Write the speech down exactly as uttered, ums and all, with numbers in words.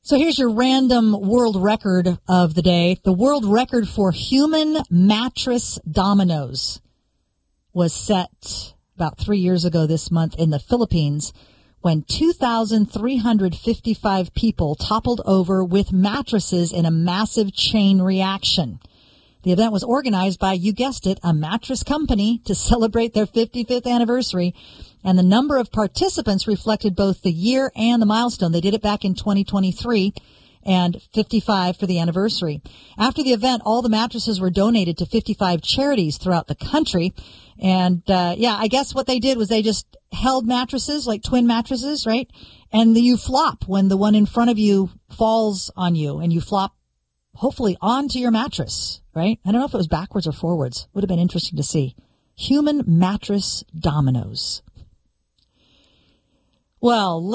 So here's your random world record of the day. The world record for human mattress dominoes was set about three years ago this month in the Philippines when two thousand three hundred fifty-five people toppled over with mattresses in a massive chain reaction. The event was organized by, you guessed it, a mattress company to celebrate their fifty-fifth anniversary. And the number of participants reflected both the year and the milestone. They did it back in twenty twenty-three and fifty-five for the anniversary. After the event, all the mattresses were donated to fifty-five charities throughout the country. And, uh, yeah, I guess what they did was they just held mattresses, like twin mattresses, right? And the, you flop when the one in front of you falls on you, and you flop hopefully onto your mattress, right? I don't know if it was backwards or forwards. Would have been interesting to see. Human mattress dominoes. Well,